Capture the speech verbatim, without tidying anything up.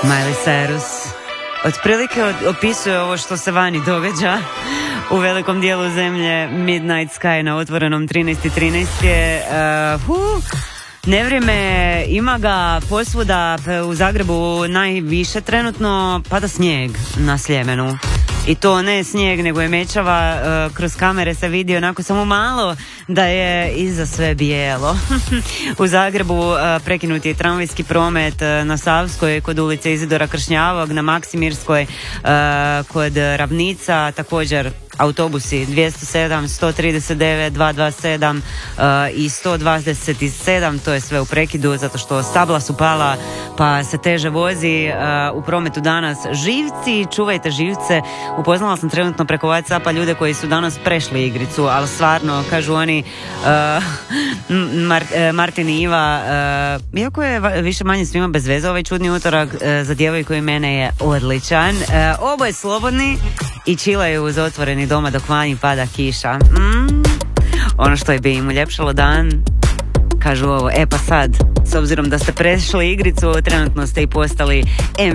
Miley Cyrus otprilike opisuje ovo što se vani događa u velikom dijelu zemlje. Midnight Sky na Otvorenom trinaest i trinaest je uh, huh, nevrijeme, ima ga posvuda. U Zagrebu najviše trenutno pada snijeg na Sljemenu. I to ne snijeg, nego je mećava, uh, kroz kamere se vidi onako samo malo da je iza sve bijelo. U Zagrebu uh, prekinut je tramvajski promet uh, na Savskoj kod ulice Izidora Kršnjavog, na Maksimirskoj uh, kod Ravnica, također autobusi dvjesto sedam, sto trideset devet, dvjesto dvadeset sedam uh, i sto dvadeset sedam, to je sve u prekidu zato što stabla su pala pa se teže vozi uh, u prometu danas. Živci, čuvajte živce. Upoznala sam trenutno preko WhatsAppa ljude koji su danas prešli igricu, ali stvarno, kažu oni, uh, Mar, uh, Martin i Iva, uh, iako je više manje svima bez veze ovaj čudni utorak, uh, za djevojku i mene je odličan. Uh, oboje slobodni i čilaju uz otvoreni doma dok vani pada kiša. Mm, ono što je bi im uljepšalo dan, kažu ovo, e pa sad, s obzirom da ste prešli igricu, trenutno ste i postali